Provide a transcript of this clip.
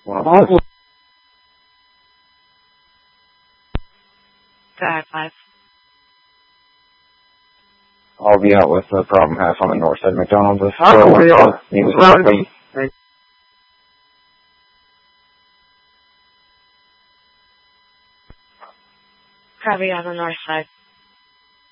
Well, I-5. I'll be out with the problem half on the north side of McDonald's. Probably on the north side.